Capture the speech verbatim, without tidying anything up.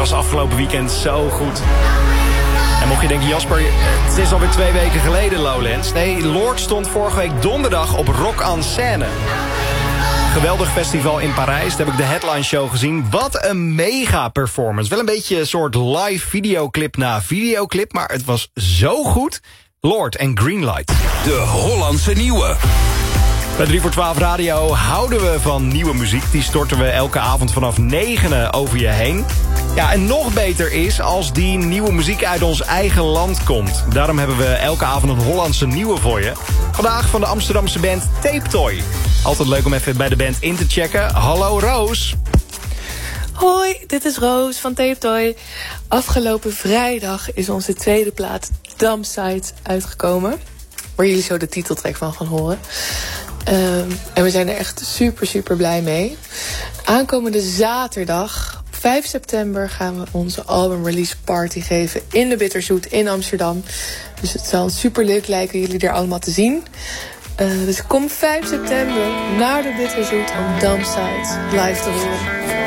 was afgelopen weekend zo goed. En mocht je denken, Jasper, het is alweer twee weken geleden Lowlands. Nee, Lord stond vorige week donderdag op Rock en Seine. Geweldig festival in Parijs. Daar heb ik de headline show gezien. Wat een mega performance. Wel een beetje een soort live videoclip na videoclip. Maar het was zo goed. Lord en Greenlight. De Hollandse Nieuwe. Bij drie voor twaalf Radio houden we van nieuwe muziek. Die storten we elke avond vanaf negenen over je heen. Ja, en nog beter is als die nieuwe muziek uit ons eigen land komt. Daarom hebben we elke avond een Hollandse Nieuwe voor je. Vandaag van de Amsterdamse band Tape Toy. Altijd leuk om even bij de band in te checken. Hallo Roos. Hoi, dit is Roos van Tape Toy. Afgelopen vrijdag is onze tweede plaat Dumpside uitgekomen. Waar jullie zo de titeltrack van gaan horen. Um, en we zijn er echt super, super blij mee. Aankomende zaterdag, op vijf september, gaan we onze album release party geven in de Bitterzoet in Amsterdam. Dus het zal super leuk lijken jullie er allemaal te zien. Uh, dus kom vijf september naar de Bitterzoet om Dumpside live te horen.